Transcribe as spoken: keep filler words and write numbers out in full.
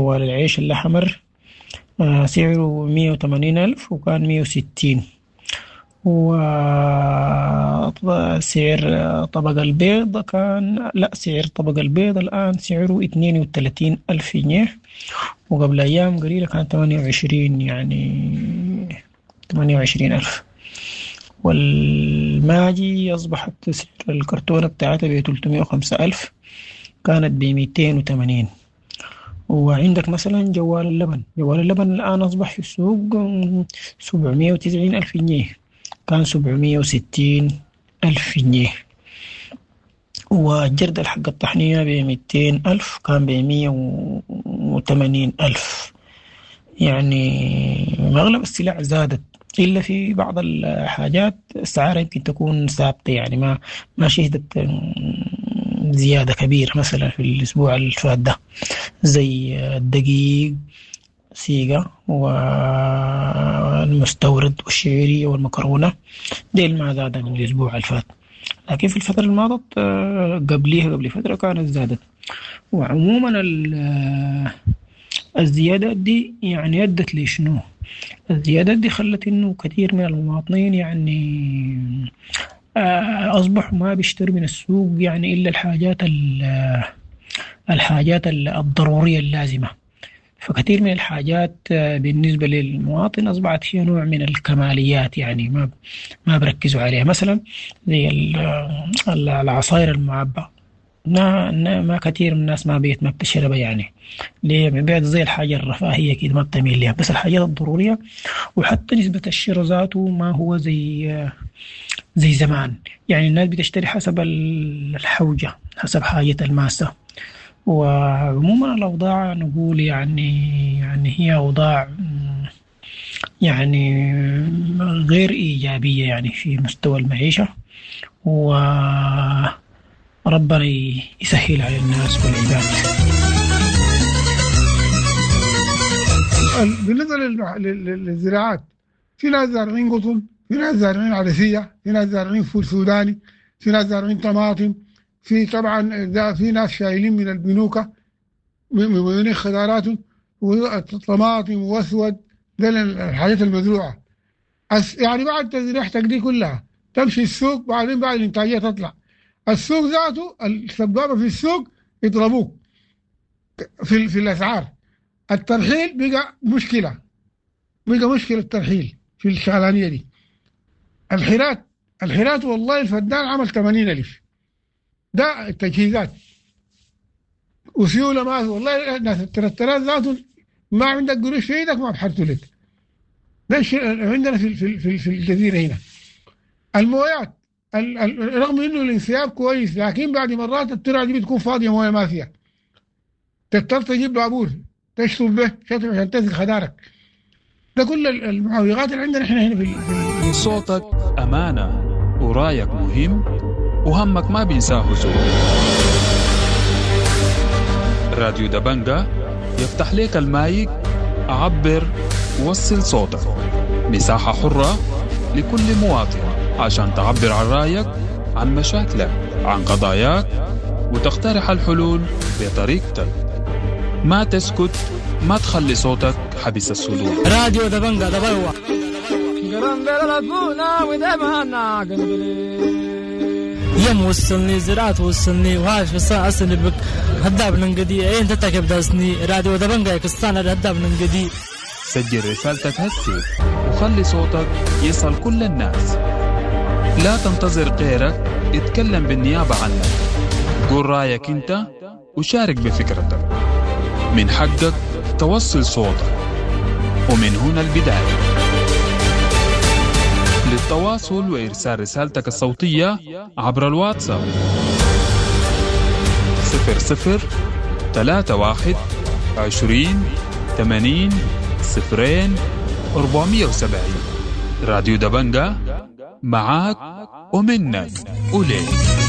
جوال العيش الأحمر آه سعره مية وثمانين ألف وكان مية وستين. وسعر طبق البيض كان لا سعر طبق البيض الآن سعره اثنين وثلاثين ألف جنيه، وقبل أيام قليلة كان ثمانية وعشرين يعني ثمانية وعشرين ألف. والماجي أصبحت سعر الكرتونة بتاعتها ب ثلاثمية وخمسة ألف، كانت ب مئتين وثمانين. وعندك مثلا جوال اللبن، جوال اللبن الآن أصبح في السوق سبعمية وتسعين ألف جنيه، كان سبعمية وستين ألف جنيه. والجردل حق الطحنية بمئتين ألف، كان بمية وثمانين ألف. يعني أغلب السلع زادت، إلا في بعض الحاجات أسعارها يمكن تكون ثابتة، يعني ما ما شهدت زيادة كبيرة. مثلا في الأسبوع اللي فات ده زي الدقيق سيجا والمستورد والشعيرية والمكرونة دي ما زادت من الأسبوع اللي فات، لكن في الفترة الماضت قبليها قبل فترة كانت زادت. وعموما الزيادات دي يعني أدت لشنو؟ الزيادات دي خلت إنه كثير من المواطنين يعني أصبحوا ما بيشتروا من السوق يعني إلا الحاجات الحاجات الضرورية اللازمة. فكثير من الحاجات بالنسبة للمواطن أصبحت فيها نوع من الكماليات، يعني ما ما بركزوا عليها. مثلا زي العصائر المعبأة، ما ما كثير من الناس ما بيت ما بتشربها، يعني ليه؟ بيبيع زي الحاجة الرفاهية كده ما بتميل لها، بس الحاجات الضرورية. وحتى نسبة الشراء ذاته ما هو زي زي زمان، يعني الناس بتشتري حسب الحوجة، حسب حاجة الماسة. وعموما الأوضاع نقول يعني يعني هي أوضاع يعني غير إيجابية يعني في مستوى المعيشة، وربنا يسهل على الناس والعباد. بالنسبة للزراعات، في ناس زارعين قطن، في ناس زارعين عدسية، في ناس زارعين فول سوداني، في ناس زارعين طماطم، في طبعا في ناس شايلين من البنوكة من خضاراتهم وطماطم واسود، ده الحاجات المزروعة. يعني بعد تزريعتك دي كلها تمشي السوق، بعدين بعد الانتاجية تطلع السوق ذاته، السبابة في السوق يضربوك في في الأسعار. الترحيل بقى مشكلة، بقى مشكلة الترحيل في الشغلانية دي. الحيرات الحيرات والله الفدان عمل ثمانين ألف، ده التجهيزات وسيولة. ما والله ناس الترترات ذاته ما عندك قروش في ايدك ما بحرتوا لك. ده الشيء عندنا في في في الجزيرة هنا. المويات رغم انه الانسياب كويس، لكن بعد مرات الترعة دي بتكون فاضية، مويه ما فيها، تضطر تجيب بابور تشطب به شطب عشان تسقي خدارك. ده كل المعوقات اللي عندنا احنا هنا في, في صوتك أمانة ورايك مهم وهمك ما بينساه زول. راديو دبنجة يفتح ليك المايك، عبر ووصل صوتك، مساحة حرة لكل مواطن عشان تعبر عن رايك، عن مشاكلك، عن قضاياك، وتقترح الحلول بطريقتك. ما تسكت، ما تخلي صوتك حبس الصدور. راديو دبنجة دبوا يم وصلني زراعة وصلني وهاش بصا أصلي بك هداب ننقدي أين تتكب داسني راديو دبنجة يكستان هداب ننقدي. سجل رسالتك هسي وخلي صوتك يصل كل الناس. لا تنتظر غيرك اتكلم بالنيابة عنك، قول رأيك انت وشارك بفكرتك. من حقك توصل صوتك، ومن هنا البداية. للتواصل وإرسال رسالتك الصوتية عبر الواتساب صفر صفر ثلاثة واحد عشرين ثمانين صفرين أربعمية وسبعين. راديو دبنجة معاك ومنك وليك.